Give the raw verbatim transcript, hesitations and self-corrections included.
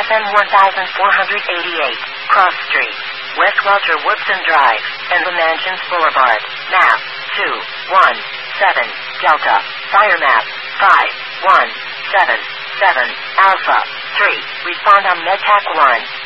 F M one four eighty-eight, Cross Street, West Walter Woodson Drive, and the Mansions Boulevard. Map two one seven, Delta, Fire Map five one seven seven, Alpha three, respond on MedTac one.